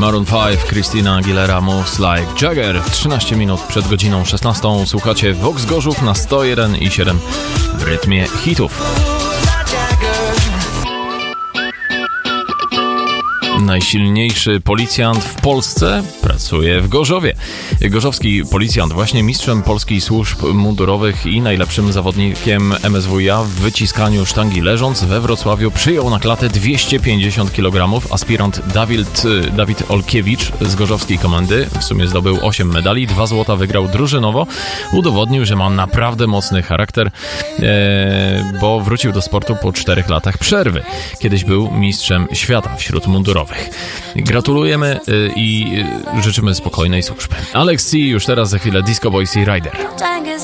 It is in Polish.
Maroon 5, Christina Aguilera, Moves Like Jagger. 13 minut przed godziną 16 słuchacie Vox Gorzów na 101,7 w rytmie hitów. Najsilniejszy policjant w Polsce pracuje w Gorzowie. Gorzowski policjant, właśnie mistrzem polskich służb mundurowych i najlepszym zawodnikiem MSWiA w wyciskaniu sztangi leżąc we Wrocławiu, przyjął na klatę 250 kg. Aspirant Dawid Olkiewicz z gorzowskiej komendy w sumie zdobył 8 medali, 2 złota wygrał drużynowo. Udowodnił, że ma naprawdę mocny charakter, bo wrócił do sportu po 4 latach przerwy. Kiedyś był mistrzem świata wśród mundurowych. Gratulujemy i życzymy spokojnej służby. Alex C. już teraz, za chwilę Disco Boys i Rider.